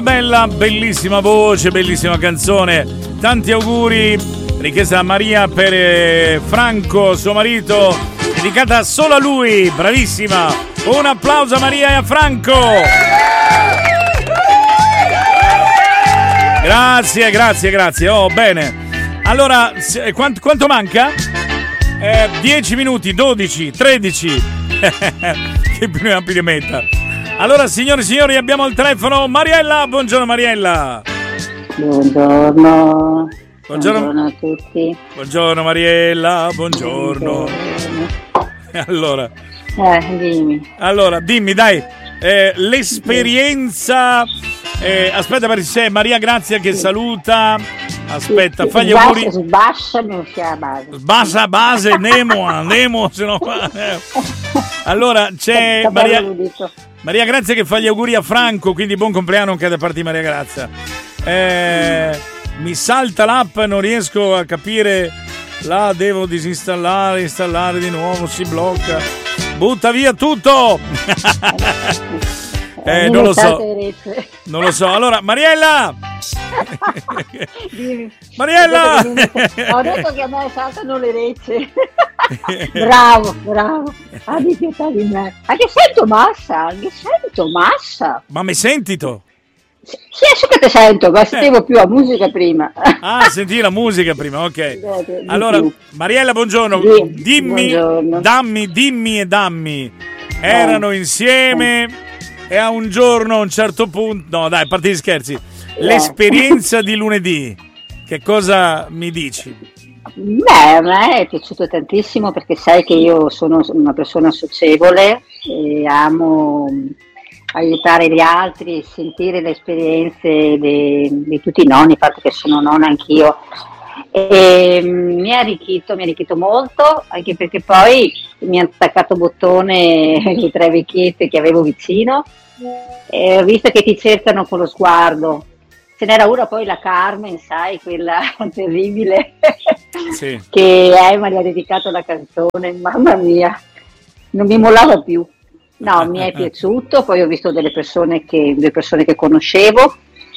Bella, bellissima voce, bellissima canzone. Tanti auguri, richiesta da Maria per Franco, suo marito, dedicata solo a lui, bravissima. Un applauso a Maria e a Franco. Grazie. Oh, bene. Allora, quanto manca? 10 minuti, 12, 13. Che più ampi di metta. Allora, signore e signori, abbiamo il telefono. Mariella, buongiorno Mariella. Buongiorno a tutti. Buongiorno Mariella, buongiorno. Allora, dimmi. Allora, dimmi, dai, l'esperienza. Aspetta, perché c'è Maria Grazia che saluta. Aspetta, fagli auguri. Sbassa base, Nemo, se no. Allora, c'è Maria Grazia che fa gli auguri a Franco, quindi buon compleanno anche da parte di Maria Grazia. Mi salta l'app, non riesco a capire. La devo disinstallare, installare di nuovo, si blocca. Butta via tutto! Non lo so. Allora, Mariella! Mariella! Ho detto che a me saltano le recce. Bravo. Abbi pietà di me. Anche sento massa. Ma mi sentito? Sì, adesso che ti sento, ma sentivo più la musica prima. Ah, senti la musica prima, ok. Allora, Mariella, buongiorno. Dimmi. Erano insieme e a un giorno, a un certo punto... No, dai, a parte gli scherzi. L'esperienza di lunedì, che cosa mi dici? Beh, a me è piaciuto tantissimo perché sai che io sono una persona socievole e amo aiutare gli altri e sentire le esperienze di tutti i nonni, infatti che sono nonna anch'io. E mi ha arricchito molto, anche perché poi mi ha attaccato bottone le 3 vecchiette che avevo vicino e ho visto che ti cercano con lo sguardo. Ce n'era una poi, la Carmen, sai, quella terribile, sì. Che Emma gli ha dedicato la canzone, mamma mia, non mi mollava più. No, mi è piaciuto, poi ho visto due persone che conoscevo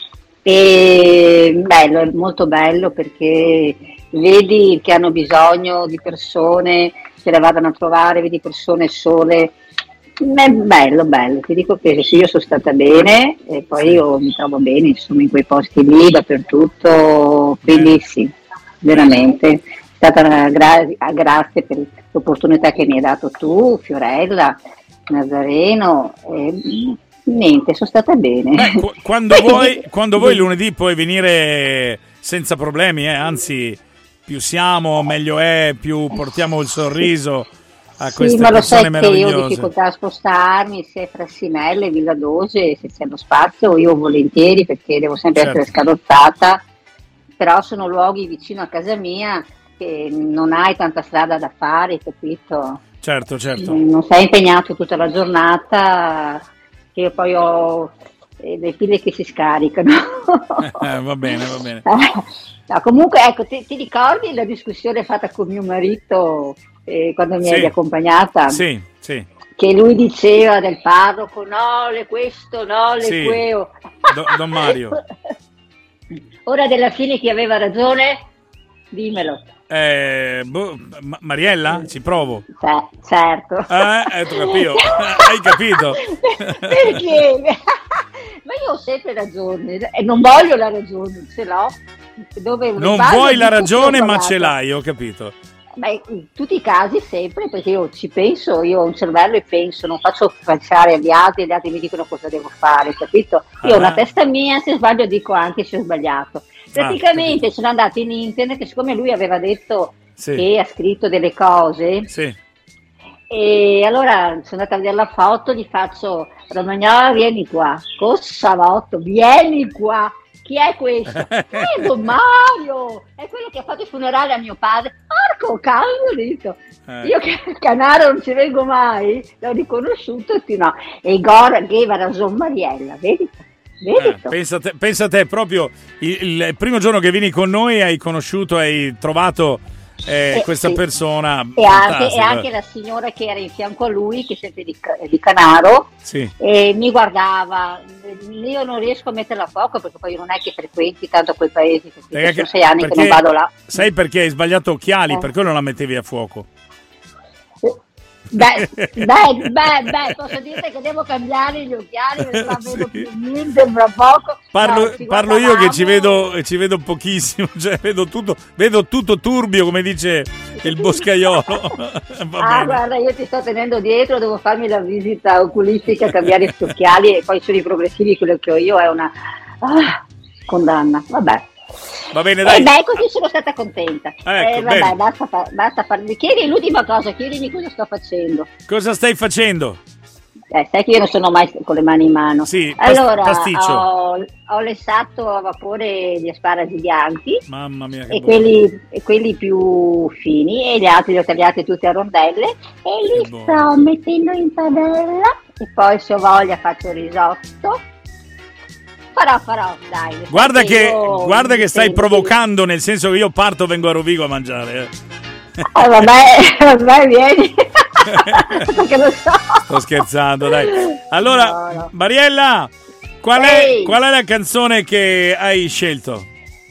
e bello, è molto bello perché vedi che hanno bisogno di persone che le vadano a trovare, vedi persone sole. È bello, ti dico che sì, io sono stata bene e poi io mi trovo bene, insomma, in quei posti lì, dappertutto, quindi sì, veramente, è stata grazie per l'opportunità che mi hai dato tu, Fiorella, Nazareno, niente, sono stata bene. Quando vuoi lunedì puoi venire senza problemi, anzi, più siamo, meglio è, più portiamo il sorriso a queste persone meravigliose. Sì, ma lo sai che io ho difficoltà a spostarmi, se Frassinelle, Villa Doge, se c'è lo spazio, io volentieri perché devo sempre essere scadozzata, però sono luoghi vicino a casa mia che non hai tanta strada da fare, capito? Certo. Non sei impegnato tutta la giornata, che io poi ho le pile che si scaricano. Va bene. No, comunque, ecco, ti ricordi la discussione fatta con mio marito quando mi eri accompagnata? Sì. Che lui diceva del parroco, no, le questo, no, le queo. Don Mario. Ora della fine chi aveva ragione? Dimmelo. Mariella? Ci provo. Certo. Tu capito? Hai capito? Perché? Ma io ho sempre ragione e non voglio la ragione, ce l'ho. Non vuoi la ragione, ma ce l'hai, ho capito. Beh, in tutti i casi sempre, perché io ci penso, io ho un cervello e penso, non faccio pensare agli altri mi dicono cosa devo fare, capito? Io ho una testa mia, se sbaglio dico anche se ho sbagliato. Praticamente sono andata in internet, che siccome lui aveva detto che ha scritto delle cose, e allora sono andata a vedere la foto, gli faccio, Romagnolo, vieni qua, Cossavotto, vieni qua. Chi è questo? Don Mario! È quello che ha fatto il funerale a mio padre. Porco cavolo! Io che Canaro non ci vengo mai, l'ho riconosciuto e no. E Igor aveva ragione Mariella, vedi? Pensa a te, proprio il primo giorno che vieni con noi hai trovato questa sì. persona. E anche la signora che era in fianco a lui, che è sempre di Canaro, sì. e mi guardava. Io non riesco a metterla a fuoco perché poi non è che frequenti tanto quei paesi, perché sono 6 anni che non vado là. Sai perché hai sbagliato occhiali? Per quello non la mettevi a fuoco. Beh, posso dirti che devo cambiare gli occhiali perché non vedo più niente fra poco. Parlo io che ci vedo pochissimo, cioè vedo tutto turbio, come dice il boscaiolo. Guarda, io ti sto tenendo dietro, devo farmi la visita oculistica, cambiare questi occhiali, e poi sono i progressivi, quello che ho io è una condanna, vabbè. Va bene, dai. Così sono stata contenta. Ecco, basta farmi. Chiedi l'ultima cosa, chiedimi cosa sto facendo. Cosa stai facendo? Sai che io non sono mai con le mani in mano. Sì, allora, pasticcio. ho lessato a vapore gli asparagi bianchi. Mamma mia, e quelli più fini, e gli altri li ho tagliati tutti a rondelle e li sto mettendo in padella, e poi se ho voglia faccio il risotto. Farò, dai. Guarda che stai provocando, nel senso che io parto e vengo a Rovigo a mangiare. Vabbè, vieni. Perché lo so. Sto scherzando, dai. Allora, no. Mariella, qual è la canzone che hai scelto?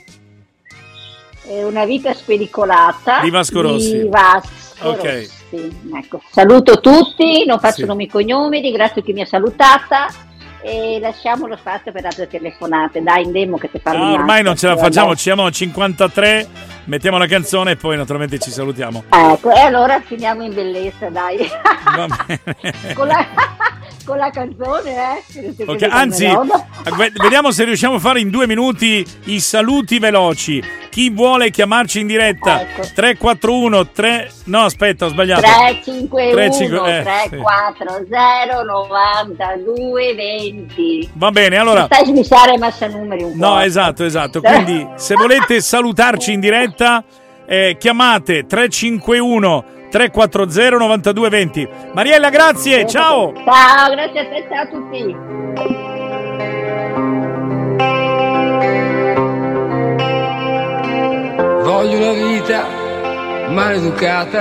È Una vita spericolata di Vasco Rossi. Ok. Ecco. Saluto tutti, non faccio nomi e cognomi, ringrazio chi mi ha salutata. E lasciamo lo spazio per altre telefonate. Dai, Indemo, che ti parli. Ormai non ce la facciamo, ci siamo a 53, mettiamo la canzone e poi naturalmente ci salutiamo. Ecco, e allora finiamo in bellezza, dai. Va bene. con la canzone, Okay, anzi, vediamo se riusciamo a fare in 2 minuti i saluti veloci. Chi vuole chiamarci in diretta? Ecco. 341 no, aspetta, ho sbagliato. 351 340 92 20. Va bene, allora. Non stai smissare massa numeri un po'. No, esatto. Quindi se volete salutarci in diretta, chiamate 351 340 92 20. Mariella, grazie, ciao. Ciao, grazie a te, ciao a tutti. Voglio una vita maleducata,